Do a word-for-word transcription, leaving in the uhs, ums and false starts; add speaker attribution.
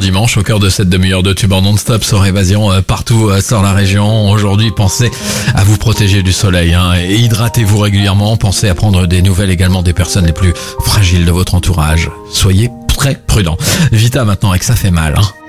Speaker 1: dimanche au cœur de cette demi-heure de tube en non-stop sur Évasion euh, partout euh, sur la région. Aujourd'hui, pensez à vous protéger du soleil hein, et hydratez-vous régulièrement. Pensez à prendre des nouvelles également des personnes les plus fragiles de votre entourage. Soyez très prudents. Vita maintenant avec Ça fait mal. Hein.